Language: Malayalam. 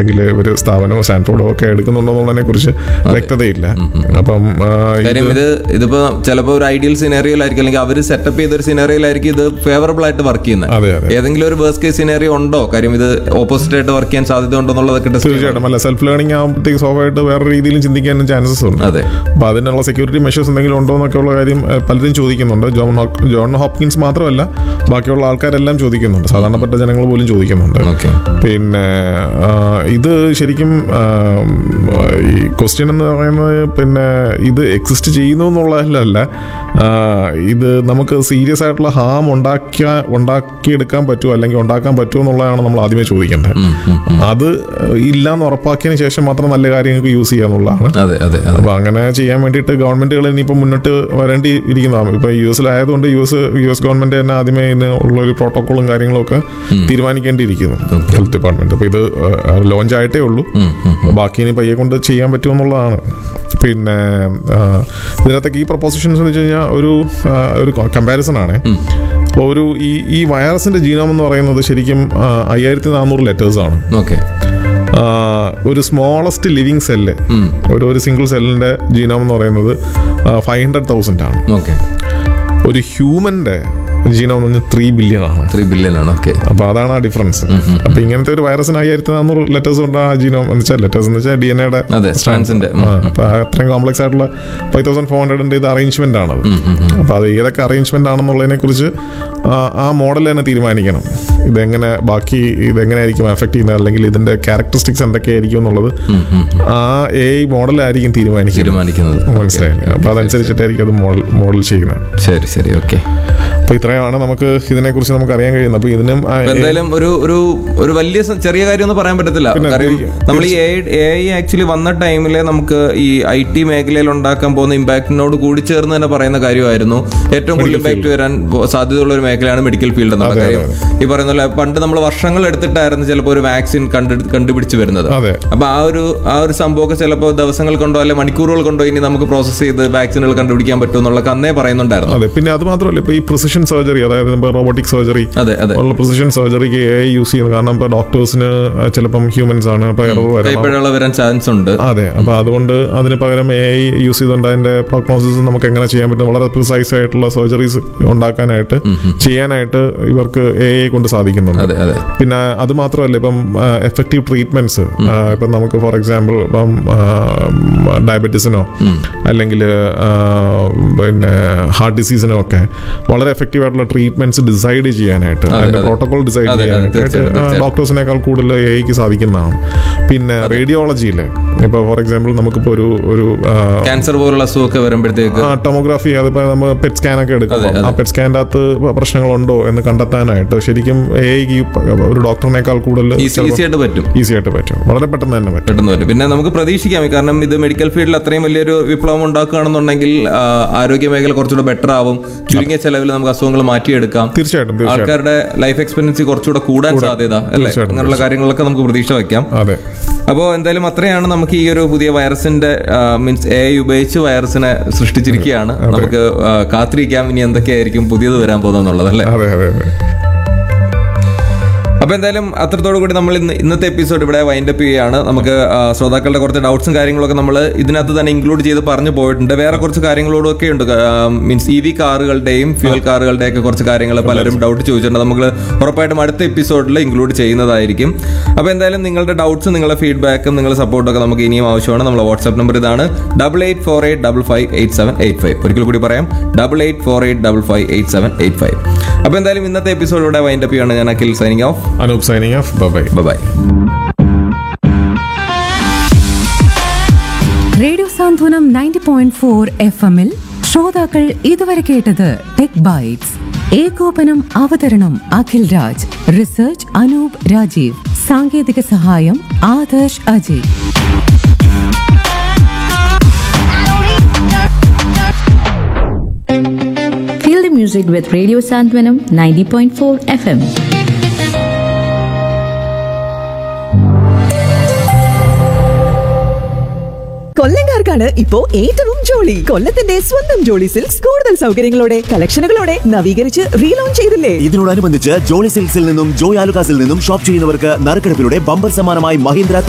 അല്ലെങ്കിൽ ഒരു സ്ഥാപനമോ സാൻഫോർഡോ ഒക്കെ എടുക്കുന്നുണ്ടോ എന്നുള്ളതിനെ കുറിച്ച് വ്യക്തതയില്ല. അപ്പം ഇതിപ്പോ ചിലപ്പോൾ ഒരു ഐഡിയൽ സിനാറിയോയിലായിരിക്കും, അല്ലെങ്കിൽ അവർ സെറ്റപ്പ് ചെയ്തൊരു സിനാറിയോയിലായിരിക്കും ഇത് ഫേവറബിൾ ആയിട്ട് വർക്ക് ചെയ്യുന്നത്. ഏതെങ്കിലും ഒരു വേഴ്സ്റ്റ് കേസ് സിനാറിയോ ഉണ്ടോ, കാര്യം ഇത് ഓപ്പോസിറ്റ് ആയിട്ട് വർക്ക് ചെയ്യാൻ സാധ്യത ഉണ്ടോ എന്നുള്ളതൊക്കെ തീർച്ചയായിട്ടും. അല്ല, സെൽഫ് ലേണിംഗ് ആകുമ്പോഴത്തേക്ക് സ്വാഭാവികമായിട്ട് വേറെ രീതിയിലും ചിന്തിക്കാനും ചാൻസസ് ഉണ്ട്. അപ്പോൾ അതിനുള്ള സെക്യൂരിറ്റി മെഷേഴ്സ് എന്തെങ്കിലും ഉണ്ടോ എന്നൊക്കെ ഉള്ള കാര്യം പലരും ചോദിക്കുന്നുണ്ട്. ജോൺ ഹോപ്കിൻസ് മാത്രമല്ല, ബാക്കിയുള്ള ആൾക്കാരെല്ലാം ചോദിക്കുന്നുണ്ട്, സാധാരണപ്പെട്ട ജനങ്ങൾ പോലും ചോദിക്കുന്നുണ്ട്. പിന്നെ ഇത് ശരിക്കും ഈ ക്വസ്റ്റ്യൻ എന്ന് പറയുന്നത് പിന്നെ ഇത് എക്സിസ്റ്റ് ചെയ്യുന്നു എന്നുള്ളതല്ല, ഇത് നമുക്ക് സീരിയസ് ആയിട്ടുള്ള ഹാം ഉണ്ടാക്കിയെടുക്കാൻ പറ്റുമോ അല്ലെങ്കിൽ ഉണ്ടാക്കാൻ പറ്റുമോ എന്നുള്ളതാണ് നമ്മൾ ആദ്യമേ ചോദിക്കേണ്ടത്. അത് ഇല്ലാന്ന് ഉറപ്പാക്കിയതിന് ശേഷം മാത്രം നല്ല കാര്യങ്ങൾക്ക് യൂസ് ചെയ്യാന്നുള്ളതാണ്. അപ്പൊ അങ്ങനെ ചെയ്യാൻ വേണ്ടിയിട്ട് ഗവൺമെന്റുകൾ ഇനിയിപ്പോൾ മുന്നോട്ട് വരേണ്ടിയിരിക്കുന്നതാണ്. ഇപ്പൊ US-ലായതുകൊണ്ട് US ഗവൺമെന്റ് തന്നെ ആദ്യമേ ഉള്ള ഒരു പ്രോട്ടോക്കോളും കാര്യങ്ങളും ഒക്കെ തീരുമാനിക്കേണ്ടിയിരിക്കുന്നു, ഹെൽത്ത് ഡിപ്പാർട്ട്മെന്റ്. അപ്പൊ ഇത് ലോഞ്ച് ആയിട്ടേ ഉള്ളൂ, ബാക്കി ഇനി പയ്യെ കൊണ്ട് ചെയ്യാൻ പറ്റുമെന്നുള്ളതാണ്. പിന്നെ ഇതിനകത്തേക്ക് ഈ പ്രൊപ്പോസിഷൻസ് എന്ന് വെച്ച് കഴിഞ്ഞാൽ ഒരു കമ്പാരിസൺ ആണ്. അപ്പോൾ ഈ വൈറസിന്റെ ജീനോം എന്ന് പറയുന്നത് ശരിക്കും 5400 ലെറ്റേഴ്സാണ്. ഒരു സ്മോളസ്റ്റ് ലിവിങ് സെല്ല്, ഒരു സിംഗിൾ സെല്ലിന്റെ ജീനോം എന്ന് പറയുന്നത് 500,000 ആണ്. ഒരു ഹ്യൂമന്റെ ജീനോം എന്ന് പറഞ്ഞാൽ 3 ബില്യൺ ആണ്. 3 ബില്യൺ ആണ്. അപ്പൊ അതാണ് ആ ഡിഫറൻസ്. അപ്പൊ ഇങ്ങനത്തെ ഒരു വൈറസിന് 5400 ലെറ്റേഴ്സ് ഉണ്ട്. ആ ജീനോം എന്ന് വെച്ചാൽ ലെറ്റേഴ്സ് എന്ന് വെച്ചാൽ DNA-യുടെ സ്ട്രാൻഡ്സിന്റെ. അപ്പൊ അത്രയും കോംപ്ലക്സ് ആയിട്ടുള്ള 5400 ഇത് അറേഞ്ച്മെന്റ് ആണത്. അപ്പൊ അത് ഏതൊക്കെ അറേഞ്ച്മെന്റ് ആണെന്നുള്ളതിനെ കുറിച്ച് ആ മോഡൽ തന്നെ തീരുമാനിക്കണം. ഇതെങ്ങനെയായിരിക്കും എഫക്ട് ചെയ്യുന്നത്, അല്ലെങ്കിൽ ഇതിന്റെ ക്യാരക്ടറിസ്റ്റിക്സ് എന്തൊക്കെയായിരിക്കും എന്നുള്ളത് ആ AI മോഡലായിരിക്കും തീരുമാനിക്കുന്നത്. മനസ്സിലായില്ലേ? അപ്പൊ അതനുസരിച്ചിട്ടായിരിക്കും അത് മോഡൽ ചെയ്യുന്നത്. ശരി. ഓക്കെ. അപ്പൊ ഇത്രയാണ് നമുക്ക് ഇതിനെക്കുറിച്ച് നമുക്ക് അറിയാൻ കഴിയുന്നത്. അപ്പൊ ഇതിനും എന്തായാലും ഒരു വലിയ ചെറിയ കാര്യം ഒന്നും പറയാൻ പറ്റത്തില്ല. നമ്മൾ ഈ AI ആക്ച്വലി വന്ന ടൈമില് നമുക്ക് ഈ IT മേഖലയിൽ ഉണ്ടാക്കാൻ പോകുന്ന ഇമ്പാക്ടിനോട് കൂടി ചേർന്ന് തന്നെ പറയുന്ന കാര്യമായിരുന്നു. ഏറ്റവും കൂടുതൽ ഇമ്പാക്ട് വരാൻ സാധ്യതയുള്ള ഒരു മേഖലയാണ് മെഡിക്കൽ ഫീൽഡ് എന്നുള്ള കാര്യം. ഈ പറയുന്ന പോലെ പണ്ട് നമ്മൾ വർഷങ്ങൾ എടുത്തിട്ടായിരുന്നു ചിലപ്പോൾ ഒരു വാക്സിൻ കണ്ടുപിടിച്ച് വരുന്നത്. അപ്പൊ ആ ഒരു സംഭവമൊക്കെ ചിലപ്പോൾ ദിവസങ്ങൾ കൊണ്ടോ അല്ലെ മണിക്കൂറുകൾ കൊണ്ടോ ഇനി നമുക്ക് പ്രോസസ് ചെയ്ത് വാക്സിനുകൾ കണ്ടുപിടിക്കാൻ പറ്റും എന്നുള്ള അന്നേ പറയുന്നുണ്ടായിരുന്നു. അതെ. പിന്നെ അത് മാത്രമല്ല, ഇപ്പൊ ഈ പ്രിസിഷൻ സർജറി, അതായത് റോബോട്ടിക് സർജറി, ഉള്ള പ്രിസിഷൻ സർജറിക്ക് AI യൂസ് ചെയ്യുന്നത്. കാരണം ഇപ്പൊ ഡോക്ടേഴ്സിന് ചിലപ്പം ഹ്യൂമൻസ് ആണ് വരാൻ ചാൻസ് ഉണ്ട്. അതെ. അപ്പൊ അതുകൊണ്ട് അതിന് പകരം AI യൂസ് ചെയ്തുകൊണ്ട് അതിന്റെ പ്രോഗ്നോസിസ് നമുക്ക് എങ്ങനെ ചെയ്യാൻ പറ്റും, വളരെ പ്രിസൈസ് ആയിട്ടുള്ള സർജറീസ് ചെയ്യാനായിട്ട് ഇവർക്ക് AI കൊണ്ട് സാധിക്കുന്നുണ്ട്. പിന്നെ അത് മാത്രമല്ല, ഇപ്പം എഫക്റ്റീവ് ട്രീറ്റ്മെന്റ്സ്, ഇപ്പം നമുക്ക് ഫോർ എക്സാമ്പിൾ ഇപ്പം ഡയബറ്റീസിനോ അല്ലെങ്കിൽ പിന്നെ ഹാർട്ട് ഡിസീസിനോ ഒക്കെ വളരെ എഫക്റ്റീവ് ആയിട്ടുള്ള ട്രീറ്റ്മെന്റ്സ് ഡിസൈഡ് ചെയ്യാനായിട്ട്, അതിന്റെ പ്രോട്ടോകോൾ ഡിസൈഡ് ചെയ്യാനായിട്ട് ഡോക്ടേഴ്സിനേക്കാൾ കൂടുതൽ AIക്ക് സാധിക്കുന്നതാണ്. പിന്നെ റേഡിയോളജിയിൽ ഇപ്പൊ ഫോർ എക്സാമ്പിൾ നമുക്കിപ്പോ ഒരു ക്യാൻസർ പോലുള്ള അസുഖമൊക്കെ വരുമ്പോഴത്തേക്ക് ടോമോഗ്രാഫി, അതിപ്പോ നമ്മൾ പെറ്റ് സ്കാൻ ഒക്കെ എടുക്കും. ആ പെറ്റ് സ്കാനിന്റെ അകത്ത് പ്രശ്നങ്ങളുണ്ടോ എന്ന് കണ്ടെത്താനായിട്ട് ശരിക്കും AIക്ക് ഒരു ഡോക്ടറിനേക്കാൾ കൂടുതൽ ഈസി ആയിട്ട് പറ്റും. വളരെ പെട്ടെന്ന് തന്നെ പറ്റും. പിന്നെ നമുക്ക് പ്രതീക്ഷിക്കാം, കാരണം ഇത് മെഡിക്കൽ ഫീൽഡിൽ അത്രയും വലിയൊരു വിപ്ലവം ഉണ്ടാക്കുകയാണെന്നുണ്ടെങ്കിൽ ആരോഗ്യ മേഖല കുറച്ചുകൂടെ ബെറ്റർ ആവും. ചുരുങ്ങിയ ചെലവിൽ നമുക്ക് അസുഖങ്ങൾ മാറ്റിയെടുക്കാം. തീർച്ചയായിട്ടും. ആൾക്കാരുടെ ലൈഫ് എക്സ്പെക്ടൻസി കുറച്ചുകൂടെ കൂടാൻ സാധ്യത അല്ലേ, അങ്ങനെയുള്ള കാര്യങ്ങളൊക്കെ നമുക്ക് പ്രതീക്ഷ വയ്ക്കാം. അപ്പോൾ എന്തായാലും അത്രയാണ് നമുക്ക് ഈ ഒരു പുതിയ വൈറസിന്റെ മീൻസ് AI ഉപയോഗിച്ച് വൈറസിനെ സൃഷ്ടിച്ചിരിക്കുകയാണ്. നമുക്ക് കാത്തിരിക്കാം ഇനി എന്തൊക്കെയായിരിക്കും പുതിയത് വരാൻ പോകുന്നത് അല്ലേ. അപ്പൊ എന്തായാലും അത്രത്തോടു കൂടി നമ്മൾ ഇന്നത്തെ എപ്പിസോഡ് ഇവിടെ വൈൻഡ് അപ്പ് ചെയ്യുകയാണ്. നമുക്ക് ശ്രോതാക്കളുടെ കുറച്ച് ഡൗട്ട്സും കാര്യങ്ങളൊക്കെ നമ്മൾ ഇതിനകത്ത് തന്നെ ഇൻക്ലൂഡ് ചെയ്ത് പറഞ്ഞു പോയിട്ടുണ്ട്. വേറെ കുറച്ച് കാര്യങ്ങളോടൊക്കെ ഉണ്ട്, മീൻസ് EV കാറുകളുടെയും ഫ്യൂൽ കാറുകളുടെയും ഒക്കെ കുറച്ച് കാര്യങ്ങൾ പലരും ഡൗട്ട് ചോദിച്ചിട്ടുണ്ട്. നമുക്ക് ഉറപ്പായിട്ടും അടുത്ത എപ്പിസോഡിൽ ഇൻക്ലൂഡ് ചെയ്യുന്നതായിരിക്കും. അപ്പൊ എന്തായാലും നിങ്ങളുടെ ഡൗട്ട്സും നിങ്ങളുടെ ഫീഡ്ബാക്കും നിങ്ങളുടെ സപ്പോർട്ടും ഒക്കെ നമുക്ക് ഇനിയും ആവശ്യമാണ്. നമ്മുടെ വാട്സ്ആപ്പ് നമ്പർ ഇതാണ് 8848558785. ഒരിക്കൽ കൂടി പറയാം 8848558785. അപ്പൊ എന്തായാലും ഇന്നത്തെ എപ്പിസോഡ് ഇവിടെ വൈൻഡ് അപ്പ് ചെയ്യാണ്. ഞാൻ Akhil signing off. Anup signing off. Bye-bye. Radio സാന്ത്വനം 90.4 FM-ൽ ശ്രോതാക്കൾ ഇതുവരെ കേട്ടത് ടെക് ബൈറ്റ്സ്. ഏകോപനം അവതരണം അഖിൽ രാജ്, റിസർച്ച് അനൂപ് രാജീവ്, സാങ്കേതിക സഹായം Adarsh Ajay. Feel the music with Radio Santwanam 90.4 FM. കൊല്ലംകാർക്കാണ് ഇപ്പോ ഏറ്റവും ജോളി. കൊല്ലത്തിന്റെ സ്വന്തം ജോളി സിൽക്സ് കൂടുതൽ സൗകര്യങ്ങളോടെ കളക്ഷനുകളോടെ നവീകരിച്ച് റീലോഞ്ച് ചെയ്തില്ലേ. ഇതിനോടനുബന്ധിച്ച് ജോളി സിൽക്സിൽ നിന്നും ജോയ് ആലുകാസിൽ നിന്നും ഷോപ്പ് ചെയ്യുന്നവർക്ക് നറുക്കെടുപ്പിലൂടെ ബമ്പർ സമ്മാനമായി മഹീന്ദ്ര